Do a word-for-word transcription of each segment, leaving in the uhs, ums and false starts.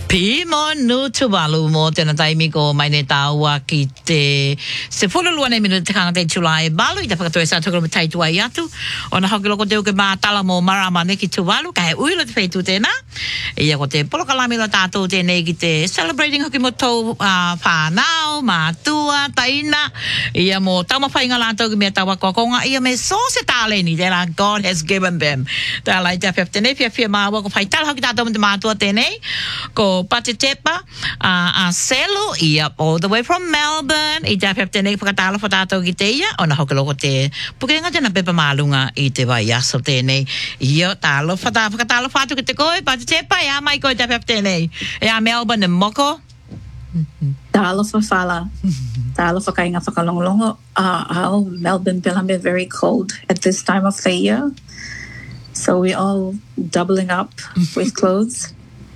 Pimo no Tuvalu mo tena taimi ko mai ne taua ki te se fulu luane minu te kanga te July balu i te whakatoe sa tukura me tai tua i atu o na hoki loko te uke mā tala mo marama ne ki Tuvalu ka he uila te whaitu tēnā ia ko te polokalami la tātou tēnei ki te celebrating hoki mo tau uh, whānau, mātua, taina ia mo taumawhainga lātou ki mea taua kokonga ia me so se tāleni tēnā God has given them tā lai te awhia tēnei pia pia māua ko whaitala hoki tātou me te mātua tēnei ko Patetepa, uh, a Selo, ia, all the way from Melbourne, i te awhia tēnei whakatala whatato ki te ia, o na hoki loko te pukenga tēnā pepa mālunga i te vai aso tēnei. Ia, tālo whata, whakatala whatu ki te koe, Patetepa, ia mai koe te awhia tēnei. Ia Melbourne e moko. Tālo whawhala, tālo whakainga whakalongolongo. Uh, oh, Melbourne, Bellambe, very cold at this time of the year. So we're all doubling up with clothes.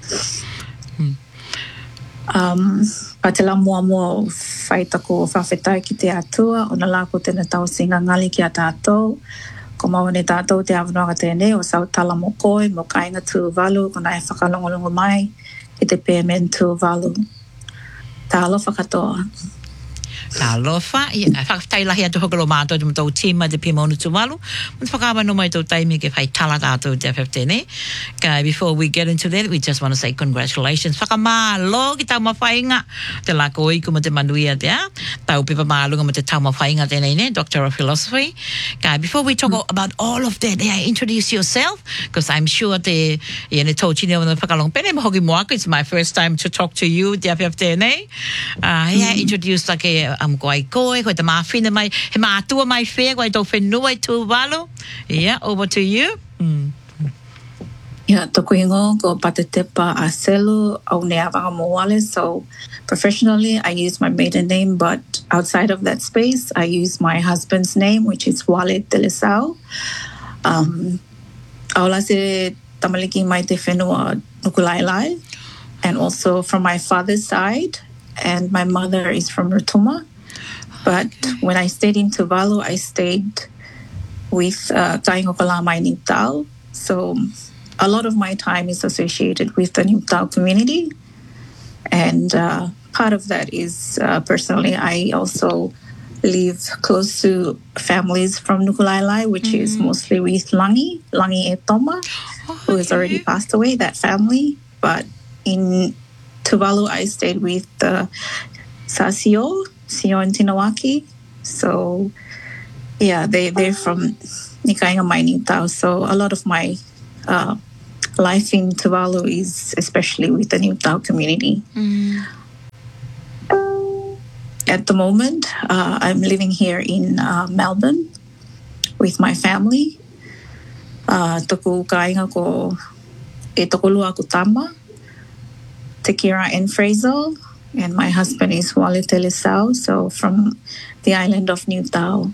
Um, pa te la mua mua whaita ko whawhetai ki te atua, o na lako tēnā tau singa ngali ki a tātou, ko maua ne tātou te awanoanga tēnei, o sau tala mo koe, mo kainga Tuvalu, ko nai whakalongolongo mai, ki te P M N Tuvalu. Tā alo whakatoa. Tā lofa, ia, whakatei lahi atu hokalo mātou te mtau tīma te Pimonu Tuvalu. Mta whakawa no mai tau taimi ke whai tala tātou te awhewtene. Okay, before we get into that, we just want to say congratulations. Whakamālo ki tau mawhainga. Te lako iku mo te manuia te a. Tau pepa mālunga mo te tau mawhainga tēnei ne, Doctor of Philosophy. Okay, before we talk mm. about all of that, yeah, introduce yourself, because I'm sure te, ia ne tau tine o na whakalong pene mo hoki moaka. It's my first time to talk to you, te awhewtene. Uh, yeah, mm. introduce like a am koe koe, koe te mawhina mai, he mātua mai whea, koe tau whenua i Tuvalu. Yeah, over to you. Mm. Yeah, toko ingo, ko Patetepa a Selu, au ne awanga mo wale. So professionally, I use my maiden name, but outside of that space, I use my husband's name, which is Wale Telesau. Um, aula se tamaliki mai te whenua Nukulailai, and also from my father's side, and my mother is from Rotuma. But okay. when I stayed in Tuvalu, I stayed with uh, Taingokola Mai Niptau. So a lot of my time is associated with the Niptau community. And uh, part of that is, uh, personally, I also live close to families from Nukulailai, which mm-hmm. is mostly with Langi, Langi Etoma, oh, okay. who has already passed away, that family. But in Tuvalu, I stayed with uh, Sasio, Sio and Tinawaki. So, yeah, they, they're from Nikainga Mining Tau. So a lot of my uh, life in Tuvalu is especially with the New Tau community. Mm. At the moment, uh, I'm living here in uh, Melbourne with my family. Uh, toku kainga ko e tokolua ko tama, Tekira and Fraser. And my husband is Wale Telesau, so from the island of New Tau.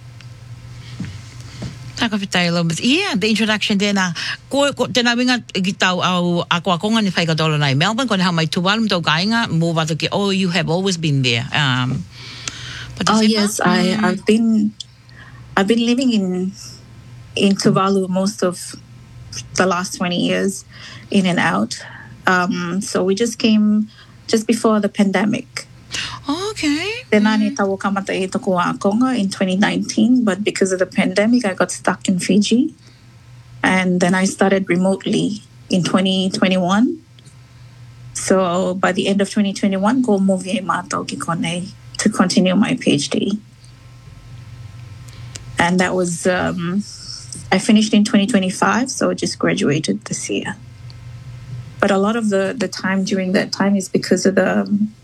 Taka whitai but yeah, the introduction tēnā, ko, ko tēnā winga ki tau au a koa konga ni whaikatola nai Melbourne, ko ne hau mai Tuvalu tau kainga, mō watu ki, oh, you have always been there. Um, oh yes, I, mm. I've been, I've been living in, in Tuvalu most of the last twenty years, in and out. Um, so we just came just before the pandemic. Okay. Then I mm. tawo kamata e toko a Konga in twenty nineteen, but because of the pandemic, I got stuck in Fiji. And then I started remotely in twenty twenty-one. So by the end of twenty twenty-one, go move e mātou ki kone to continue my PhD. And that was, um, I finished in twenty twenty-five, so I just graduated this year. But a lot of the, the time during that time is because of the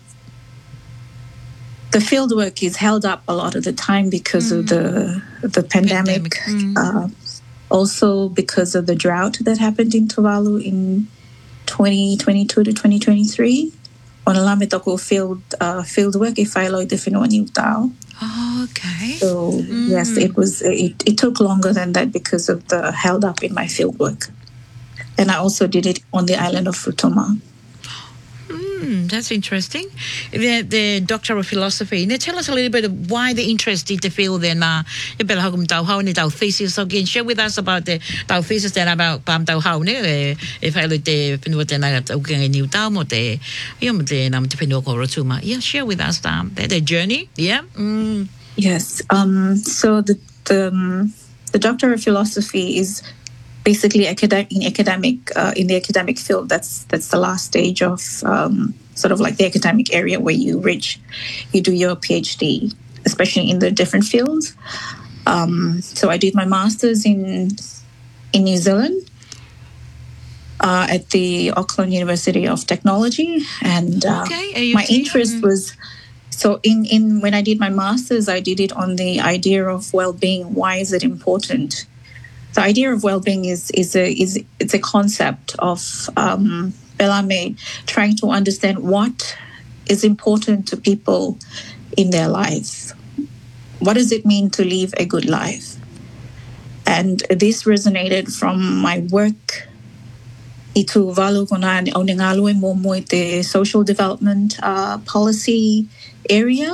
the field work is held up a lot of the time because mm. of the the pandemic. pandemic. Mm. Uh, also because of the drought that happened in Tuvalu in twenty twenty-two to twenty twenty-three. On alame toko field uh, field work e whaeloi te whenua New Tau. Oh, okay. So mm. yes, it was it, it took longer than that because of the held up in my field work. And I also did it on the island of Rotuma. Mm. Mm, that's interesting. The, the Doctor of Philosophy. Now tell us a little bit of why the interest in the field then. Uh, you better how tau how ni tau thesis again. Share with us about the tau thesis then about pam tau how ne. If I look the pinua te na tau keng new tau mo te. Ia mo te nam te pinua ko rotuma. Yeah, share with us um, the, the journey. Yeah. Mm. Yes. Um. So the the um, the Doctor of Philosophy is basically academic in academic uh, in the academic field. That's that's the last stage of um, sort of like the academic area where you reach, you do your PhD, especially in the different fields. Um, so I did my master's in in New Zealand uh, at the Auckland University of Technology, and uh, okay, my interest mm-hmm. was. So in, in when I did my master's, I did it on the idea of well-being. Why is it important? The idea of well-being is is a is it's a concept of um, Bellarmine trying to understand what is important to people in their life. What does it mean to live a good life? And this resonated from my work. Itu valu kona o ngalue mo mo the social development uh, policy area.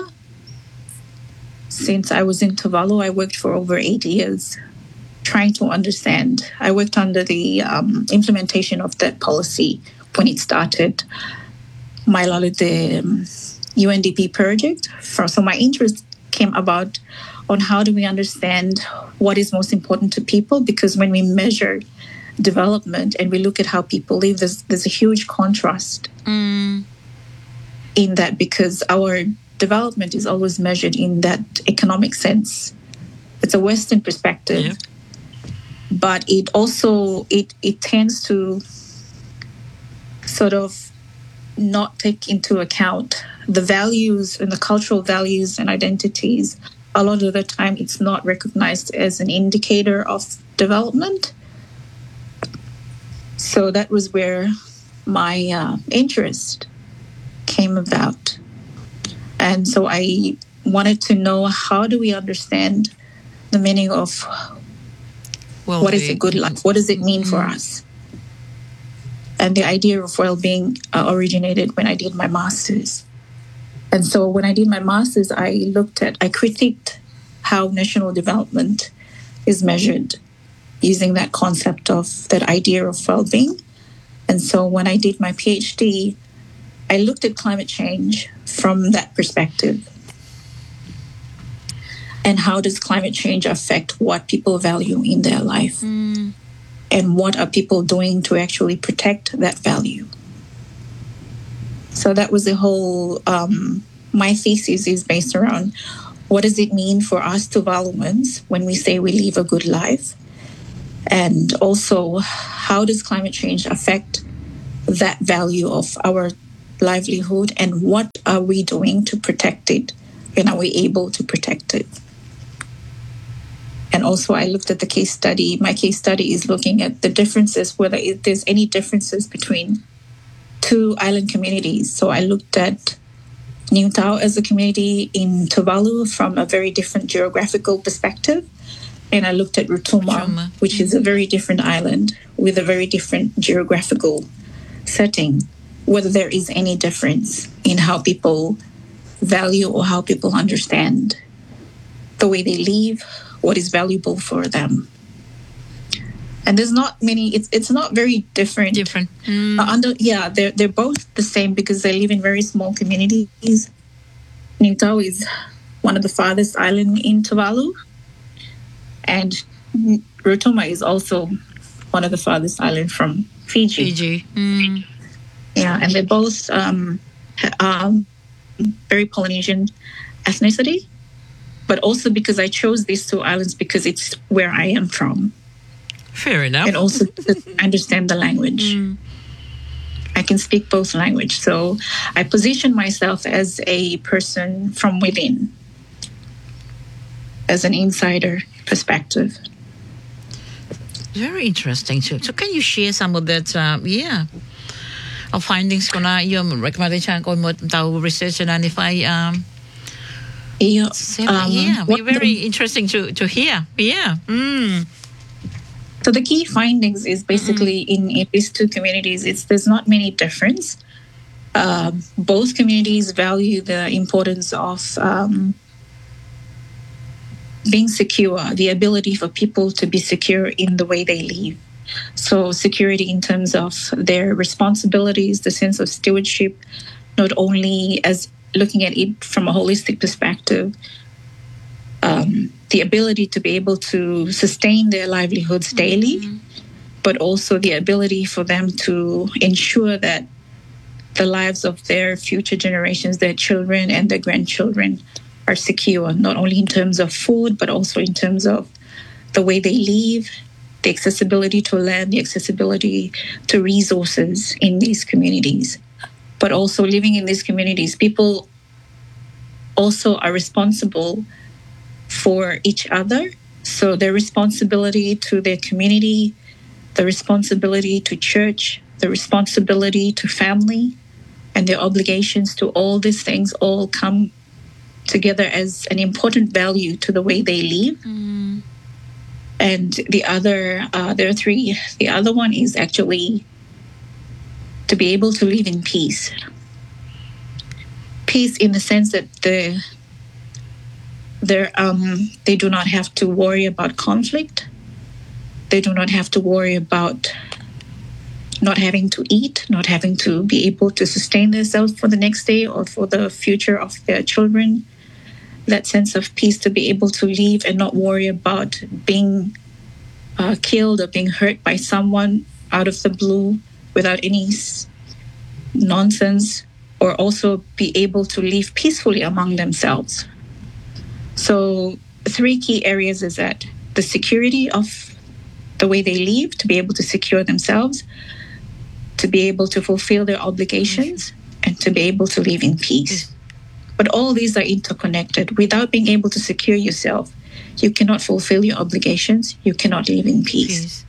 Since I was in Tuvalu, I worked for over eight years. Trying to understand. I worked under the um, implementation of that policy when it started. My the um, U N D P project. For, so my interest came about on how do we understand what is most important to people, because when we measure development and we look at how people live, there's, there's a huge contrast mm. in that, because our development is always measured in that economic sense. It's a Western perspective. Yeah. But it also it it tends to sort of not take into account the values and the cultural values and identities. A lot of the time, it's not recognized as an indicator of development. So that was where my uh, interest came about, and so I wanted to know, how do we understand the meaning of well, what is a good life? What does it mean for us? And the idea of well-being uh, originated when I did my master's. And so when I did my master's, I looked at, I critiqued how national development is measured using that concept of that idea of well-being. And so when I did my PhD, I looked at climate change from that perspective. And how does climate change affect what people value in their life? Mm. And what are people doing to actually protect that value? So that was the whole, um, my thesis is based around what does it mean for us Tuvaluans when we say we live a good life? And also, how does climate change affect that value of our livelihood, and what are we doing to protect it? And are we able to protect it? And also I looked at the case study. My case study is looking at the differences, whether there's any differences between two island communities. So I looked at Niu Tau as a community in Tuvalu from a very different geographical perspective. And I looked at Rotuma, Rotuma. which mm-hmm. is a very different island with a very different geographical setting, whether there is any difference in how people value or how people understand the way they live, what is valuable for them. And there's not many, it's it's not very different. Different. Mm. Uh, under, yeah, they're, they're both the same because they live in very small communities. Niu Tau is one of the farthest islands in Tuvalu. And Rotuma is also one of the farthest islands from Fiji. Fiji. Mm. Yeah, and they're both um, um, very Polynesian ethnicity. But also because I chose these two islands because it's where I am from. Fair enough. And also I understand the language. Mm. I can speak both language. So I position myself as a person from within, as an insider perspective. Very interesting too. So can you share some of that, uh, yeah, of findings kona yung recommendation ko mo tao research and if I um Yeah, um, yeah, what very the, interesting to, to hear. Yeah. Mm. So the key findings is basically mm-hmm. in, in these two communities, it's there's not many difference Um, both communities value the importance of um, being secure, the ability for people to be secure in the way they live. So security in terms of their responsibilities, the sense of stewardship, not only as looking at it from a holistic perspective, um, the ability to be able to sustain their livelihoods daily, mm-hmm. but also the ability for them to ensure that the lives of their future generations, their children and their grandchildren, are secure, not only in terms of food, but also in terms of the way they live, the accessibility to land, the accessibility to resources in these communities. But also living in these communities, people also are responsible for each other. So their responsibility to their community, the responsibility to church, the responsibility to family, and their obligations to all these things all come together as an important value to the way they live. Mm. And the other, uh, there are three. The other one is actually to be able to live in peace. Peace in the sense that the, um, they do not have to worry about conflict. They do not have to worry about not having to eat, not having to be able to sustain themselves for the next day or for the future of their children. That sense of peace to be able to live and not worry about being uh, killed or being hurt by someone out of the blue without any s- nonsense, or also be able to live peacefully among themselves. So three key areas is that the security of the way they live, to be able to secure themselves, to be able to fulfill their obligations, and to be able to live in peace. But all these are interconnected. Without being able to secure yourself, you cannot fulfill your obligations, you cannot live in peace. peace.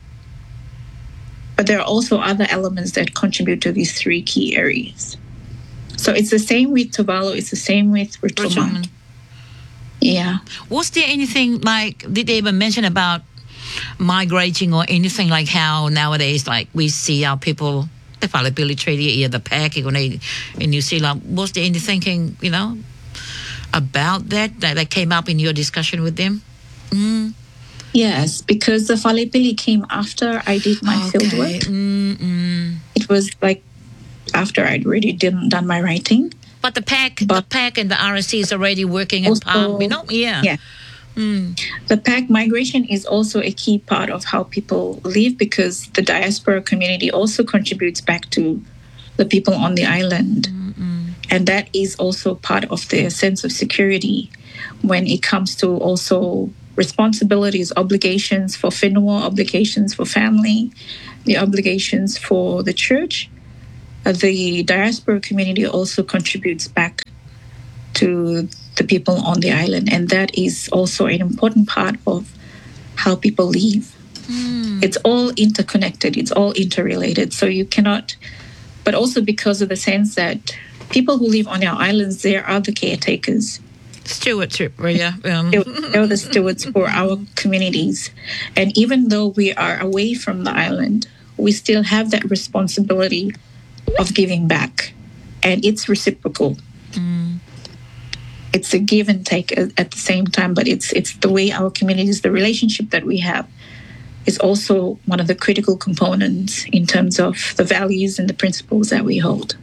But there are also other elements that contribute to these three key areas. So it's the same with Tuvalu, it's the same with Rotuma. Yeah. Was there anything like, did they even mention about migrating or anything, like how nowadays, like we see our people, the Falipili Treaty, yeah, the pack in New Zealand, was there any thinking, you know, about that, that, that came up in your discussion with them? Mm. Yes, because the Falipili came after I did my okay. fieldwork. Mm-mm. It was like after I'd already done, done my writing. But the pack, but the pack and the R S C is already working in Palm, you know? Yeah. Yeah. Mm. The pack migration is also a key part of how people live, because the diaspora community also contributes back to the people on the island. Mm-mm. And that is also part of their sense of security when it comes to also responsibilities, obligations for whenua, obligations for family, the obligations for the church. Uh, the diaspora community also contributes back to the people on the island, and that is also an important part of how people live. Mm. It's all interconnected, it's all interrelated, so you cannot, but also because of the sense that people who live on our islands, they are the caretakers. Stewardship, yeah. Um. They're the stewards for our communities, and even though we are away from the island, we still have that responsibility of giving back, and it's reciprocal. Mm. It's a give and take at the same time, but it's it's the way our communities, the relationship that we have, is also one of the critical components in terms of the values and the principles that we hold.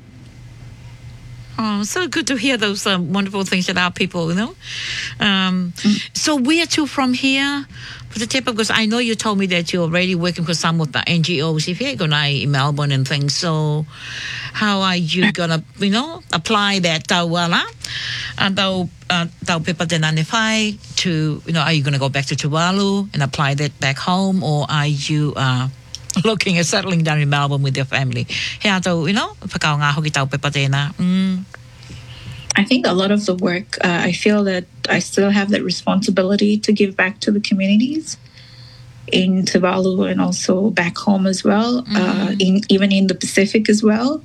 Oh, so good to hear those um, wonderful things that our people, you know. Um, mm. So where to from here? For the tip, because I know you told me that you're already working for some of the N G Os if you're going to in Melbourne and things. So how are you going to, you know, apply that tauala and tau tau pepa te nanewhai to, you know, are you going to go back to Tuvalu and apply that back home, or are you uh, looking at settling down in Melbourne with your family? Hea tau, you know, whakao ngā hoki tau pepa tēnā. Mm. I think a lot of the work, uh, I feel that I still have that responsibility to give back to the communities in Tuvalu and also back home as well, mm-hmm. uh, in even in the Pacific as well.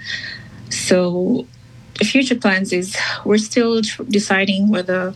So the future plans is we're still tr- deciding whether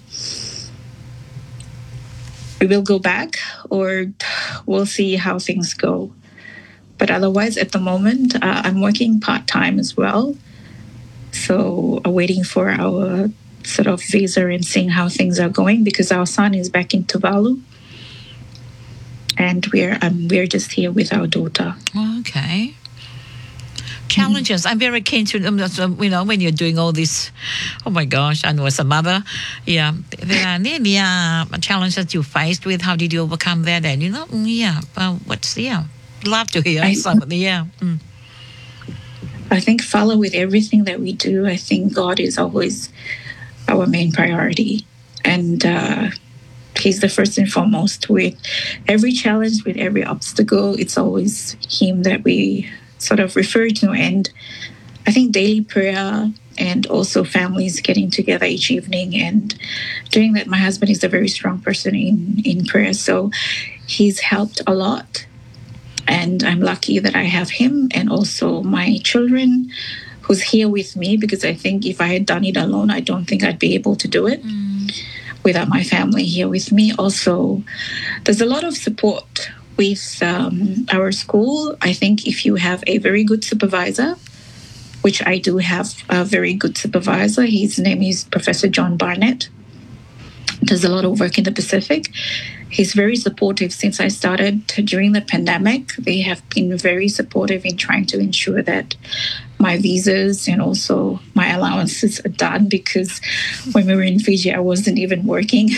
we will go back or we'll see how things go. But otherwise, at the moment, uh, I'm working part-time as well. So uh, waiting for our sort of visa and seeing how things are going because our son is back in Tuvalu, and we're um, we're just here with our daughter. Okay. Challenges. I'm very keen to, um, you know, when you're doing all this, oh my gosh, I know as a mother, yeah, there are any uh, challenges that you faced with. How did you overcome that? And, you know, mm, yeah, well, what's, yeah, love to hear I- some of the, yeah. Mm. I think follow with everything that we do. I think God is always our main priority, and uh, He's the first and foremost. With every challenge, with every obstacle, it's always Him that we sort of refer to. And I think daily prayer and also families getting together each evening and doing that. My husband is a very strong person in, in prayer, so he's helped a lot. And I'm lucky that I have him and also my children who's here with me, because I think if I had done it alone, I don't think I'd be able to do it mm. without my family here with me. Also, there's a lot of support with um, our school. I think if you have a very good supervisor, which I do have a very good supervisor, his name is Professor John Barnett, does a lot of work in the Pacific. He's very supportive since I started during the pandemic. They have been very supportive in trying to ensure that my visas and also my allowances are done, because when we were in Fiji, I wasn't even working.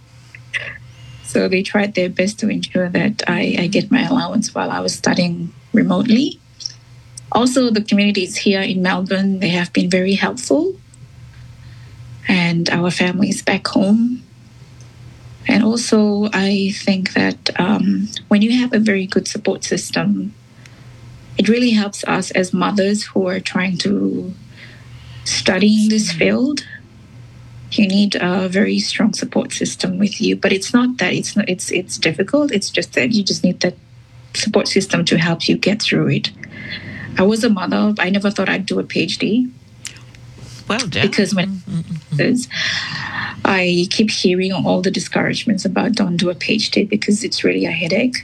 So they tried their best to ensure that I, I get my allowance while I was studying remotely. Also, the communities here in Melbourne, they have been very helpful. And our families back home. And also, I think that um, when you have a very good support system, it really helps us as mothers who are trying to study in this field. You need a very strong support system with you. But it's not that it's not, it's it's difficult. It's just that you just need that support system to help you get through it. I was a mother. I never thought I'd do a PhD. Well done. Because when mm-hmm. I keep hearing all the discouragements about don't do a PhD because it's really a headache.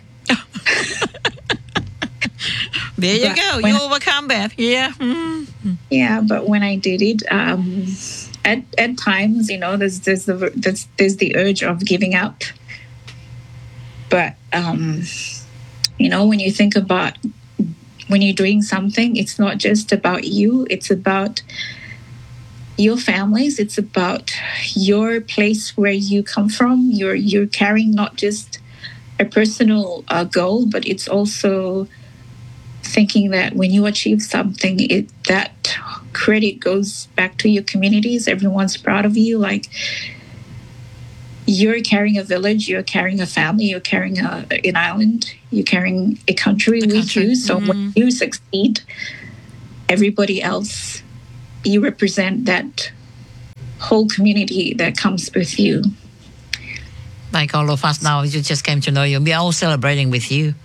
There you but go. You overcome that. Yeah. Mm-hmm. Yeah, but when I did it, um, at at times, you know, there's there's the there's, there's the urge of giving up. But um, you know, when you think about when you're doing something, it's not just about you. It's about your families. It's about your place where you come from. You're you're carrying not just a personal uh, goal, but it's also thinking that when you achieve something, it that credit goes back to your communities. Everyone's proud of you. Like, you're carrying a village, you're carrying a family, you're carrying a, an island, you're carrying a country the with country. you. So mm-hmm. when you succeed, everybody else, you represent that whole community that comes with you. Like all of us now, you just came to know you. We are all celebrating with you.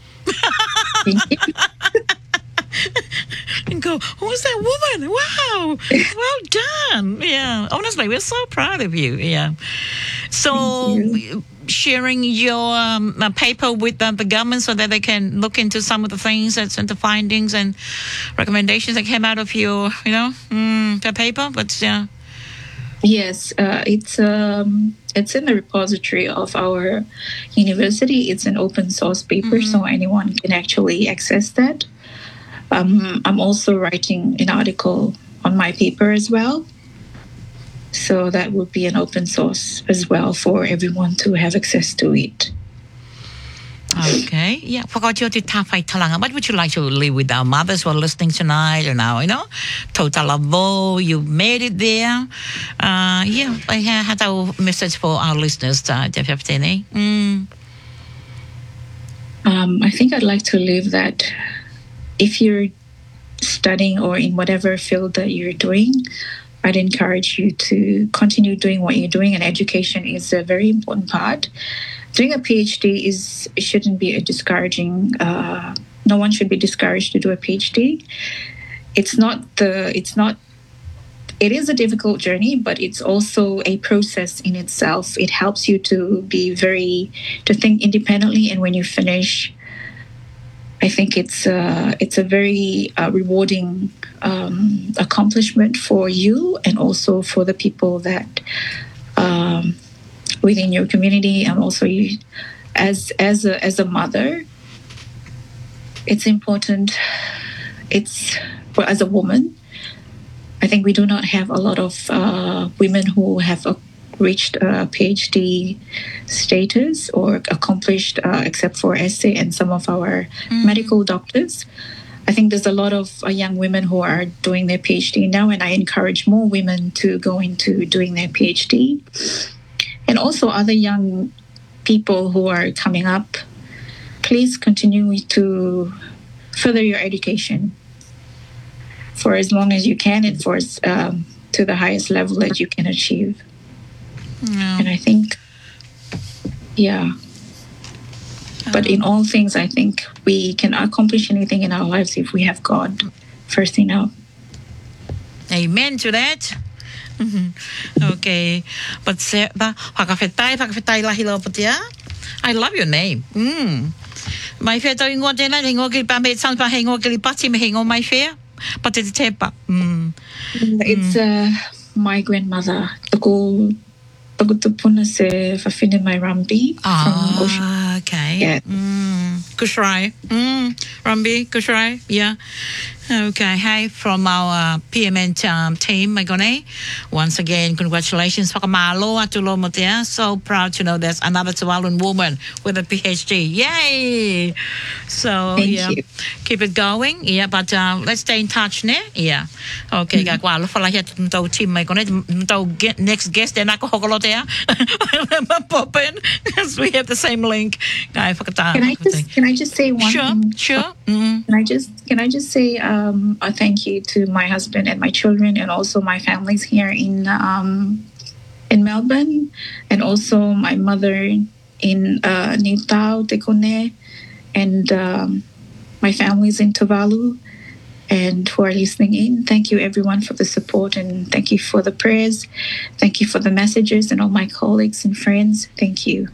And go, who's that woman? Wow, well done. Yeah, honestly, we're so proud of you. Yeah. So you. sharing your um, uh, paper with uh, the government so that they can look into some of the things that's and the findings and recommendations that came out of your, you know, mm, the paper. But yeah. Yes, uh, it's um, it's in the repository of our university. It's an open source paper, mm-hmm. so anyone can actually access that. Um, I'm also writing an article on my paper as well. So that would be an open source as well for everyone to have access to it. Okay. Yeah. Forgot your Tafai Talanga. What would you like to leave with our mothers who are listening tonight or now, you know? Total Lavo, you made it there. Uh, yeah. I had our message for our listeners, uh, mm. um, I think I'd like to leave that if you're studying or in whatever field that you're doing, I'd encourage you to continue doing what you're doing, and education is a very important part. Doing a PhD is shouldn't be a discouraging. Uh, no one should be discouraged to do a PhD. It's not the. It's not. It is a difficult journey, but it's also a process in itself. It helps you to be very to think independently, and when you finish, I think it's a, it's a very uh, rewarding um, accomplishment for you and also for the people that um, within your community, and also you as as a as a mother. It's important. It's well, as a woman, I think we do not have a lot of uh, women who have a, reached a PhD status or accomplished, uh, except for Estee and some of our mm. medical doctors. I think there's a lot of uh, young women who are doing their PhD now, and I encourage more women to go into doing their PhD. And also other young people who are coming up, please continue to further your education for as long as you can and for um, to the highest level that you can achieve. Yeah. And I think, yeah. But in all things, I think we can accomplish anything in our lives if we have God first thing out. Amen to that. Mm-hmm. Okay. But ba pakafetai pakafetai lahi lo patia. I love your name. Mm. My fair to ingo tena ingo ki pa me san pa ingo ki pati me ingo my fair. But it's tepa. Mm. It's uh, my grandmother. Tako pagutupuna se fafine my Rambi from Ocean. Ah, okay. Yeah. Mm. Kushrai. Mm. Rambi, Kushrai. Yeah. Okay. Hi from our P M N um, team, Magone. Once again, congratulations. Pakamalo atulo motia. So proud to know there's another Tuvaluan woman with a PhD. Yay! So Thank yeah, you. keep it going. Yeah, but uh, let's stay in touch, ne? Yeah. Okay. Ga kwa lo fala hiat mto team Magone. Mto next guest then ako hokolotea. Pop in because we have the same link. Guy fakata. Can I just can I just say one Sure. thing? Sure. Mm. Can I just can I just say um, a thank you to my husband and my children and also my families here in um, in Melbourne, and also my mother in uh, New Tau, Tekone, and um, my families in Tuvalu, and who are listening in. Thank you everyone for the support, and thank you for the prayers. Thank you for the messages, and all my colleagues and friends. Thank you.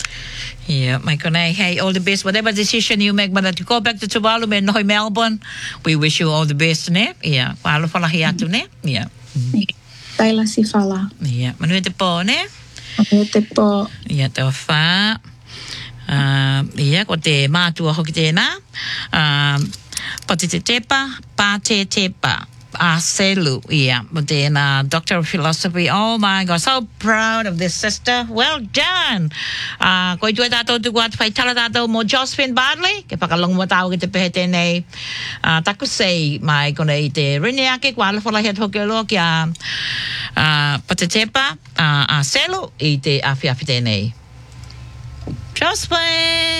Yeah, my Konei, hey, all the best. Whatever decision you make, but to go back to Tuvalu and Noi Melbourne, we wish you all the best, ne? Yeah. Walo fala hiatu, ne? Yeah. Taila si fala. Yeah. Manu te po, ne? Manu te po. Yeah, te wha. Uh, yeah, ko te mātua hoki tēnā. Um, pati te tepa, pā te tepa. Aselu, yeah, but then uh, Doctor of Philosophy. Oh my God, so proud of this sister. Well done. Uh, koi tua tātou tu kuat whai tala tātou mo Josephine Bartley. Ke whakalong mo tau ki te pehe tēnei. Uh, taku sei mai kone i te rini ake kua alawhala hiat hoki alo ki a uh, Patetepa uh, Aselu i te awhiawhi tēnei. Josephine!